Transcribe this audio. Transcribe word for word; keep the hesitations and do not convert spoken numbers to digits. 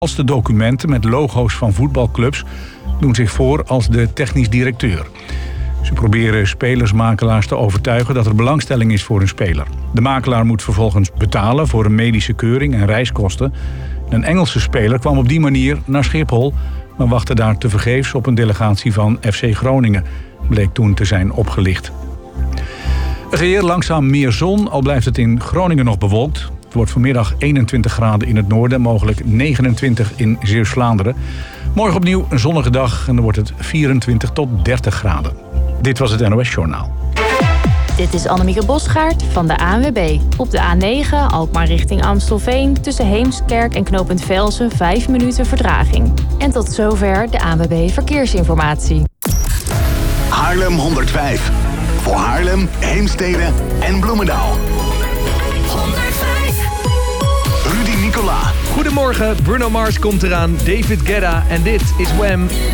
Als de documenten met logo's van voetbalclubs doen zich voor als de technisch directeur. Ze proberen spelersmakelaars te overtuigen dat er belangstelling is voor een speler. De makelaar moet vervolgens betalen voor een medische keuring en reiskosten. Een Engelse speler kwam op die manier naar Schiphol, maar wachtte daar tevergeefs op een delegatie van F C Groningen. Bleek toen te zijn opgelicht. Het weer, langzaam meer zon, al blijft het in Groningen nog bewolkt. Het wordt vanmiddag eenentwintig graden in het noorden, mogelijk negenentwintig in Zeeuws-Vlaanderen. Morgen opnieuw een zonnige dag en dan wordt het vierentwintig tot dertig graden. Dit was het N O S Journaal. Dit is Annemieke Bosgaard van de A N W B. Op de A negen, Alkmaar richting Amstelveen, tussen Heemskerk en knooppunt Velsen vijf minuten vertraging. En tot zover de A N W B Verkeersinformatie. Haarlem honderdvijf. Voor Haarlem, Heemstede en Bloemendaal. honderdvijf. Rudy Nicola. Goedemorgen, Bruno Mars komt eraan, David Guetta en dit is Wham!